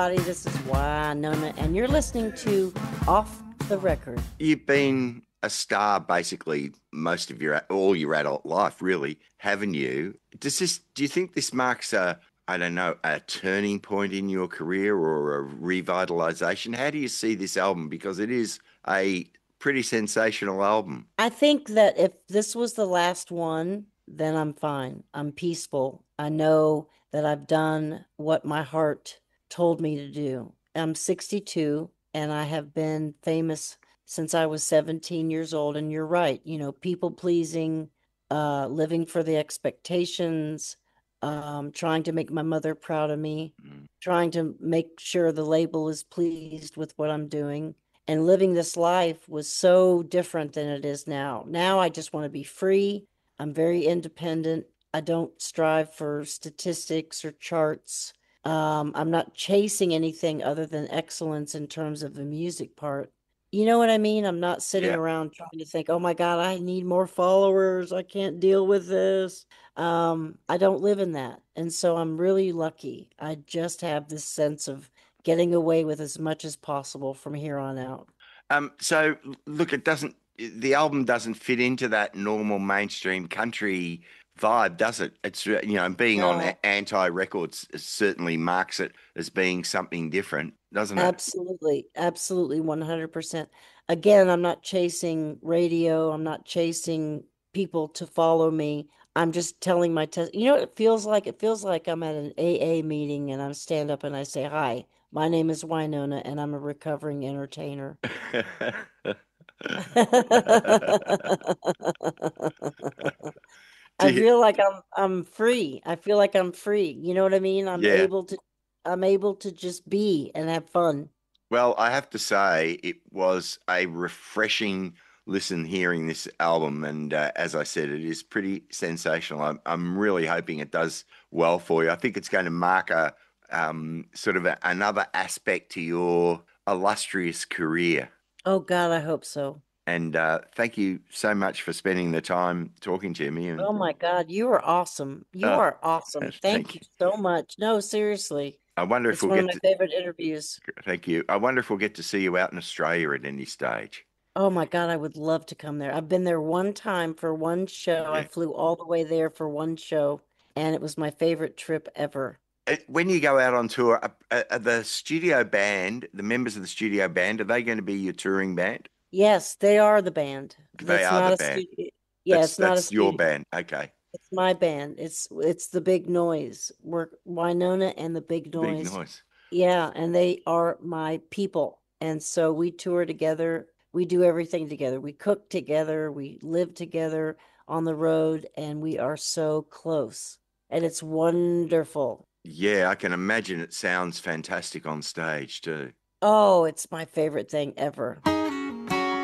This is Wynonna, and you're listening to Off the Record. You've been a star basically most of your all your adult life, really, haven't you? Do you think this marks a, I don't know, a turning point in your career or a revitalization? How do you see this album? Because it is a pretty sensational album. I think that if this was the last one, then I'm fine. I'm peaceful. I know that I've done what my heart told me to do. I'm 62 and I have been famous since I was 17 years old. And you're right, people pleasing, living for the expectations, trying to make my mother proud of me, Mm. trying to make sure the label is pleased with what I'm doing, and living this life was so different than it is now. Now I just want to be free. I'm very independent. I don't strive for statistics or charts. I'm not chasing anything other than excellence in terms of the music part. You know what I mean? I'm not sitting Yeah. around trying to think, oh my God, I need more followers. I can't deal with this. I don't live in that. And so I'm really lucky. I just have this sense of getting away with as much as possible from here on out. So look, the album doesn't fit into that normal mainstream country vibe, does it? Being on No, Anti Records certainly marks it as being something different, doesn't it? absolutely. Absolutely. 100%. Again, I'm not chasing radio. I'm not chasing people to follow me. I'm just telling my test. You know what it feels like? It feels like I'm at an AA meeting and I stand up and I say, "Hi, my name is Wynonna and I'm a recovering entertainer." Do I you- feel like I'm free. I feel like I'm free. You know what I mean? yeah. I'm able to just be and have fun. Well, I have to say it was a refreshing listen hearing this album, and as I said, it is pretty sensational. I'm really hoping it does well for you. I think it's going to mark a sort of another aspect to your illustrious career. Oh God, I hope so. And thank you so much for spending the time talking to me. And Oh my God, you are awesome. You uh, are awesome. thank Thank you you. so much. No, seriously. I wonder if It's we'll one of get my to favorite interviews. thank you. I wonder if we'll get to see you out in Australia at any stage. Oh my God, I would love to come there. I've been there one time for one show. I Yeah. flew all the way there for one show, and it was my favorite trip ever. When you go out on tour, are the studio band, the members of the studio band, are they going to be your touring band? Yes, they are the band. They That's are the not a band. studio. Yeah, That's it's not a that's your studio. band. Okay. It's my band. It's the Big Noise. We're Wynonna and the Big Big Noise. noise. Yeah, and they are my people. And so we tour together. We do everything together. We cook together. We live together on the road, and we are so close. And it's wonderful. Yeah, I can imagine it sounds fantastic on stage too. Oh, it's my favorite thing ever.